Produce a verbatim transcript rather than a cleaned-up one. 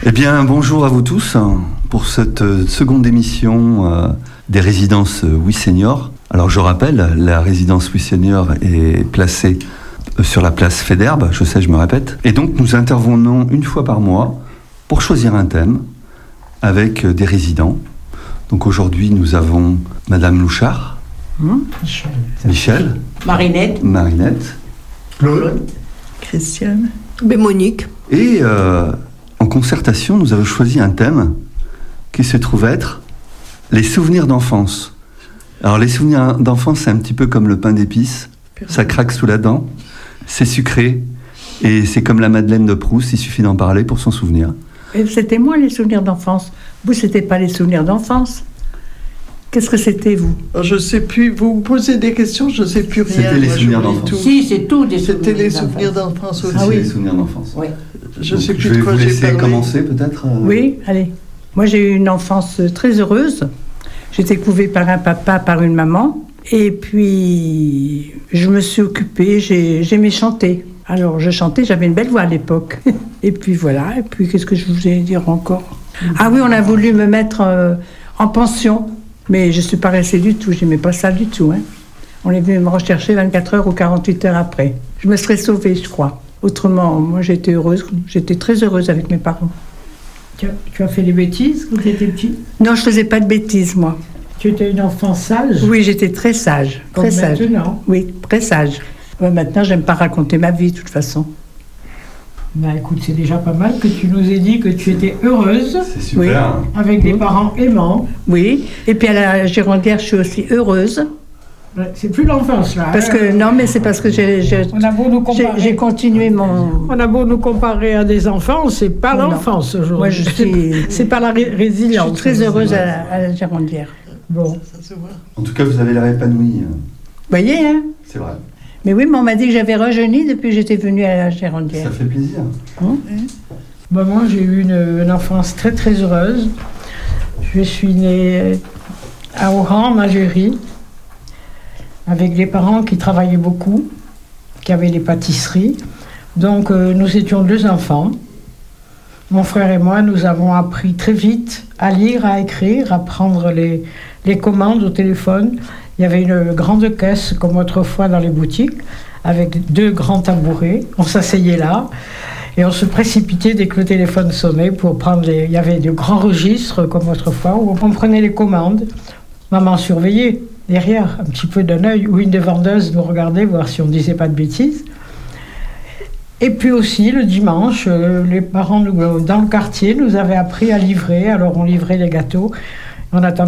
Eh bien, bonjour à vous tous pour cette seconde émission euh, des résidences Oui Senior. Alors, je rappelle, la résidence Oui Senior est placée sur la place Faidherbe, je sais, je me répète. Et donc, nous intervenons une fois par mois pour choisir un thème avec des résidents. Donc, aujourd'hui, nous avons Madame Louchard, Mmh, Michel. Michel, Marinette, Marinette, Claude, Christiane, ben Monique. et euh, en concertation, nous avons choisi un thème qui se trouve être les souvenirs d'enfance. Alors, les souvenirs d'enfance, c'est un petit peu comme le pain d'épices. Ça craque sous la dent, c'est sucré, et c'est comme la Madeleine de Proust, il suffit d'en parler pour s'en souvenir. Et c'était moi les souvenirs d'enfance. Vous, c'était pas les souvenirs d'enfance. Qu'est-ce que c'était, vous? Je sais plus, vous me posez des questions, je sais plus rien. C'était les Moi, souvenirs j'oublie d'enfance. tout. Si, c'est tout des souvenirs. C'était les d'enfance. souvenirs d'enfance aussi. Ah oui. Les souvenirs d'enfance. Oui. Je Donc, sais plus je de vais quoi vous j'ai laisser parlé. commencer peut-être. euh, Oui, allez. Moi, j'ai eu une enfance très heureuse. J'étais couvée par un papa, par une maman. Et puis, je me suis occupée, j'ai, j'aimais chanter. Alors, je chantais, j'avais une belle voix à l'époque. Et puis voilà, et puis qu'est-ce que je voulais dire encore? Ah oui, on a voulu me mettre euh, en pension, mais je ne suis pas restée du tout, je n'aimais pas ça du tout. Hein. On est venu me rechercher vingt-quatre heures ou quarante-huit heures après. Je me serais sauvée, je crois. Autrement, moi j'étais heureuse, j'étais très heureuse avec mes parents. Tu as, tu as fait des bêtises quand tu étais petit? Non, je ne faisais pas de bêtises, moi. Tu étais une enfant sage? Oui, j'étais très sage, Comme très sage. maintenant. Oui, très sage. Ouais, maintenant, j'aime pas raconter ma vie, de toute façon. Bah écoute, c'est déjà pas mal que tu nous aies dit que tu étais heureuse, C'est super. hein. avec des parents aimants. Oui, et puis à la Girondière, je suis aussi heureuse. Ouais, C'est plus l'enfance là. Parce hein. que, non, mais c'est parce que j'ai, j'ai, On a beau nous j'ai, comparer. j'ai continué mon... On a beau nous comparer à des enfants, c'est pas Non. l'enfance aujourd'hui. Moi, je suis, C'est pas la ré- je résilience. suis très heureuse à la, à la Girondière. Bon. Ça se voit. En tout cas, vous avez l'air épanoui. hein. Vous voyez, hein? C'est vrai. Mais oui, mais on m'a dit que j'avais rajeuni depuis que j'étais venue à la Girondière. Ça fait plaisir. Bah, moi, j'ai eu une, une enfance très très heureuse. Je suis née à Oran, en Algérie, avec des parents qui travaillaient beaucoup, qui avaient des pâtisseries. Donc, euh, nous étions deux enfants. Mon frère et moi, nous avons appris très vite à lire, à écrire, à prendre les, les commandes au téléphone. Il y avait une grande caisse, comme autrefois dans les boutiques, avec deux grands tabourets. On s'asseyait là et on se précipitait dès que le téléphone sonnait pour prendre les... Il y avait de grands registres, comme autrefois, où on prenait les commandes. Maman surveillait derrière, un petit peu d'un œil, ou une des vendeuses nous regardait, voir si on ne disait pas de bêtises. Et puis aussi, le dimanche, euh, les parents nous, dans le quartier nous avaient appris à livrer. Alors on livrait les gâteaux. On attendait